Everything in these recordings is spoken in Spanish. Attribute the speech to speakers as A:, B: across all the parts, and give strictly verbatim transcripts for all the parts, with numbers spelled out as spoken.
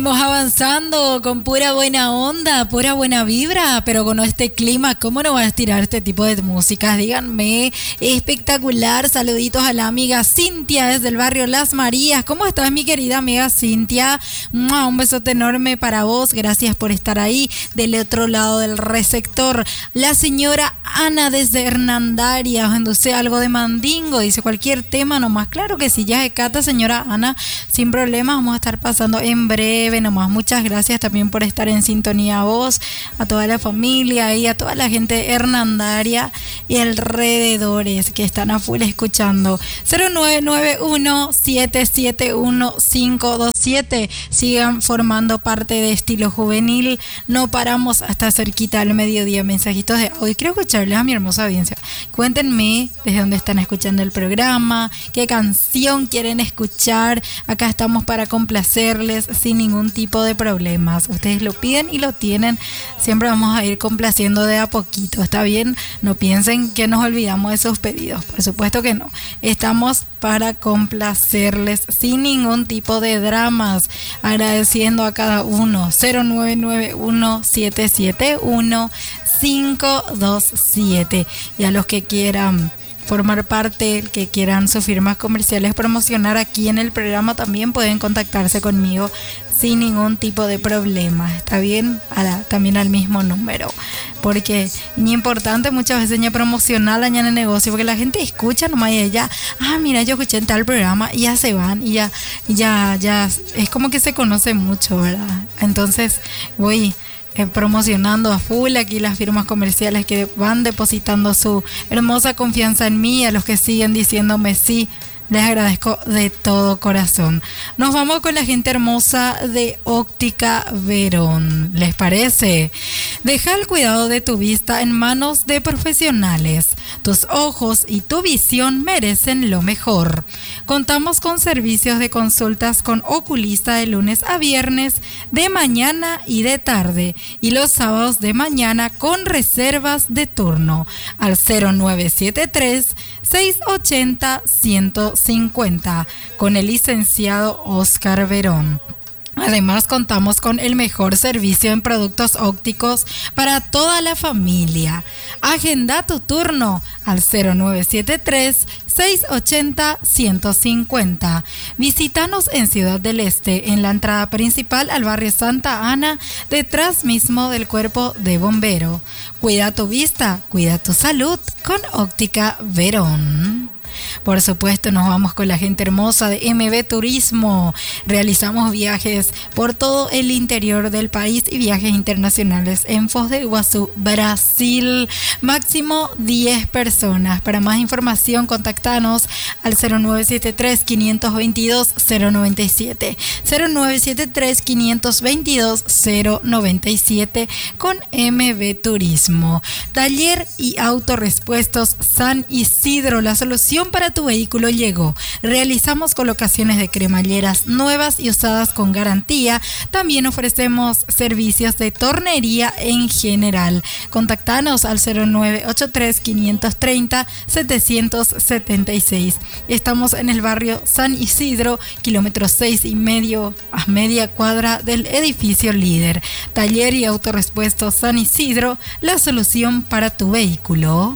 A: Vamos avanzando con pura buena onda, pura buena vibra, pero con este clima, ¿cómo no va a estirar este tipo de músicas? Díganme, espectacular. Saluditos a la amiga Cintia desde el barrio Las Marías. ¿Cómo estás, mi querida amiga Cintia? Un besote enorme para vos. Gracias por estar ahí del otro lado del receptor. La señora Ana desde Hernandaria, ojándose algo de mandingo. Dice cualquier tema nomás. Claro que sí, ya se cata, señora Ana. Sin problemas, vamos a estar pasando en breve nomás. Muchas gracias también por estar en sintonía a vos, a toda la familia y a toda la gente de Hernandaria y alrededores que están a full escuchando. Cero nueve nueve uno siete siete uno cinco dos siete. Sigan formando parte de Estilo Juvenil. No paramos hasta cerquita al mediodía. Mensajitos de audio. Quiero escucharles a mi hermosa audiencia. Cuéntenme desde dónde están escuchando el programa, qué canción quieren escuchar. Acá estamos para complacerles sin ningún tipo de problemas. Ustedes lo piden y lo tienen. Siempre vamos a ir complaciendo de a poquito. ¿Está bien? No piensen que nos olvidamos de sus pedidos. Por supuesto que no. Estamos para complacerles sin ningún tipo de dramas. Agradeciendo a cada uno. Cero nueve nueve uno siete siete uno cinco dos siete. Y a los que quieran formar parte, que quieran sus firmas comerciales promocionar aquí en el programa, también pueden contactarse conmigo sin ningún tipo de problema. ¿Está bien? A la, también al mismo número. Porque es importante muchas veces ya promocionar en el negocio, porque la gente escucha nomás y ella, ah, mira, yo escuché en tal programa y ya se van y ya, ya, ya, es como que se conoce mucho, ¿verdad? Entonces voy Eh, promocionando a full aquí las firmas comerciales que van depositando su hermosa confianza en mí, a los que siguen diciéndome sí. Les agradezco de todo corazón. Nos vamos con la gente hermosa de Óptica Verón. ¿Les parece? Deja el cuidado de tu vista en manos de profesionales. Tus ojos y tu visión merecen lo mejor. Contamos con servicios de consultas con oculista de lunes a viernes, de mañana y de tarde. Y los sábados de mañana con reservas de turno al cero nueve siete tres, seis ocho cero, uno cincuenta con el licenciado Oscar Verón. Además, contamos con el mejor servicio en productos ópticos para toda la familia. Agenda tu turno al cero nueve siete tres, seis ocho cero, uno cincuenta. Visítanos en Ciudad del Este, en la entrada principal al barrio Santa Ana, detrás mismo del Cuerpo de Bombero. Cuida tu vista, cuida tu salud con Óptica Verón. Por supuesto, nos vamos con la gente hermosa de M B Turismo. Realizamos viajes por todo el interior del país y viajes internacionales en Foz de Iguazú, Brasil. Máximo diez personas. Para más información, contactanos al cero nueve siete tres, quinientos veintidós, cero noventa y siete. cero nueve siete tres, quinientos veintidós, cero noventa y siete con M B Turismo. Taller y Autorepuestos San Isidro, la solución para tu vehículo llegó. Realizamos colocaciones de cremalleras nuevas y usadas con garantía. También ofrecemos servicios de tornería en general. Contactanos al cero nueve ocho tres, quinientos treinta, setecientos setenta y seis. Estamos en el barrio San Isidro, kilómetro seis y medio, a media cuadra del edificio líder. Taller y Autorepuestos San Isidro, la solución para tu vehículo.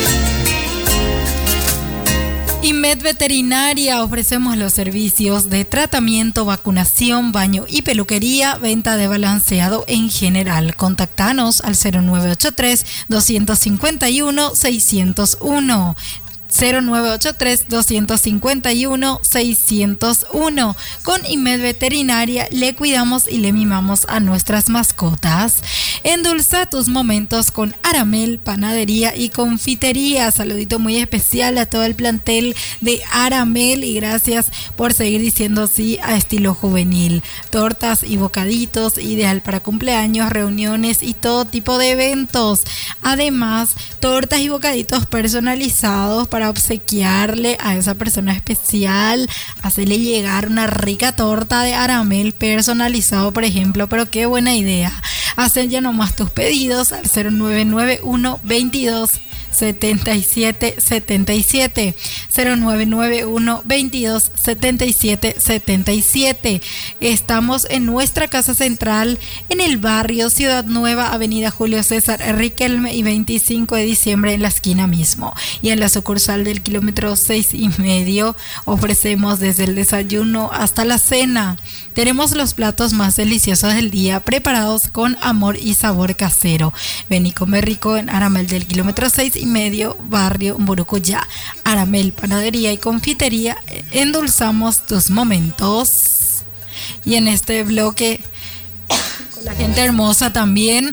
A: Inmed Veterinaria, ofrecemos los servicios de tratamiento, vacunación, baño y peluquería, venta de balanceado en general. Contactanos al cero nueve ocho tres, dos cinco uno, seis cero uno. cero nueve ocho tres, dos cinco uno, seis cero uno. Con Inmed Veterinaria le cuidamos y le mimamos a nuestras mascotas. Endulza tus momentos con Aramel, panadería y confitería. Saludito muy especial a todo el plantel de Aramel y gracias por seguir diciendo sí a Estilo Juvenil. Tortas y bocaditos, ideal para cumpleaños, reuniones y todo tipo de eventos. Además, tortas y bocaditos personalizados para obsequiarle a esa persona especial, hacerle llegar una rica torta de Aramel personalizado, por ejemplo. Pero qué buena idea. Hacen ya nomás tus pedidos al cero nueve nueve uno, veintidós, setenta y siete setenta y siete, cero nueve nueve uno veintidós setenta y siete setenta y siete. Estamos en nuestra casa central en el barrio Ciudad Nueva, avenida Julio César Riquelme y veinticinco de diciembre, en la esquina mismo. Y en la sucursal del kilómetro seis y medio ofrecemos desde el desayuno hasta la cena. Tenemos los platos más deliciosos del día, preparados con amor y sabor casero. Ven y come rico en Aramel del kilómetro seis y medio, barrio Burucuyá. Aramel, panadería y confitería, endulzamos tus momentos. Y en este bloque, con la gente hermosa también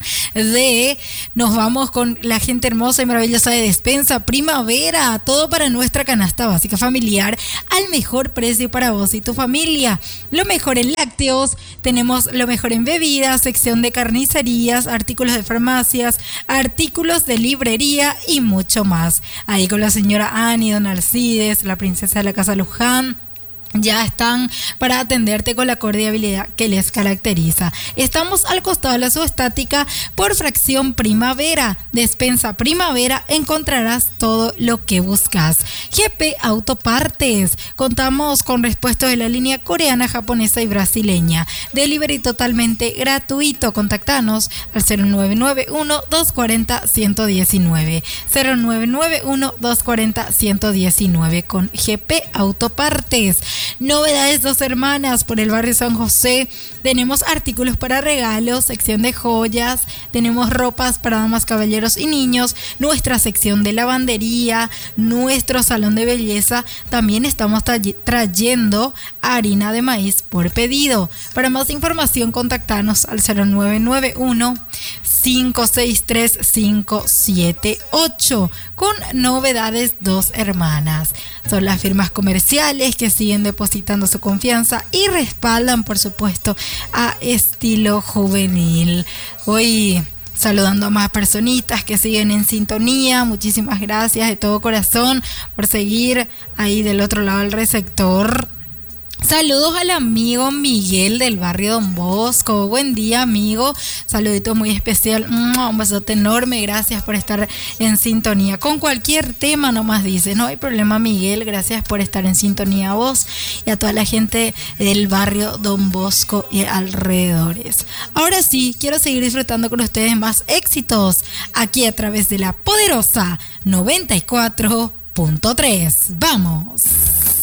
A: de nos vamos con la gente hermosa y maravillosa de Despensa Primavera, todo para nuestra canasta básica familiar al mejor precio para vos y tu familia. Lo mejor en lácteos, tenemos lo mejor en bebidas, sección de carnicerías, artículos de farmacias, artículos de librería y mucho más. Ahí con la señora Annie, don Alcides, la princesa de la casa Luján, ya están para atenderte con la cordialidad que les caracteriza. Estamos al costado de la subestática por fracción Primavera. Despensa Primavera, encontrarás todo lo que buscas. G P Autopartes. Contamos con repuestos de la línea coreana, japonesa y brasileña. Delivery totalmente gratuito. Contactanos al cero nueve nueve uno dos cuatro cero uno nueve. cero nueve nueve uno dos cuatro cero uno nueve con G P Autopartes. Novedades Dos Hermanas por el barrio San José. Tenemos artículos para regalos, sección de joyas, tenemos ropas para damas, caballeros y niños, nuestra sección de lavandería, nuestro salón de belleza. También estamos tra- trayendo harina de maíz por pedido. Para más información, contactanos al cero nueve nueve uno cinco seis tres cinco siete ocho con Novedades Dos Hermanas. Son las firmas comerciales que siguen depositando su confianza y respaldan, por supuesto, a Estilo Juvenil. Hoy saludando a más personitas que siguen en sintonía. Muchísimas gracias de todo corazón por seguir ahí del otro lado del receptor. Saludos al amigo Miguel del barrio Don Bosco. Buen día, amigo. Saludito muy especial. Un besote enorme. Gracias por estar en sintonía. Con cualquier tema nomás dice. No hay problema, Miguel. Gracias por estar en sintonía a vos y a toda la gente del barrio Don Bosco y alrededores. Ahora sí, quiero seguir disfrutando con ustedes más éxitos aquí a través de la poderosa noventa y cuatro punto tres. ¡Vamos!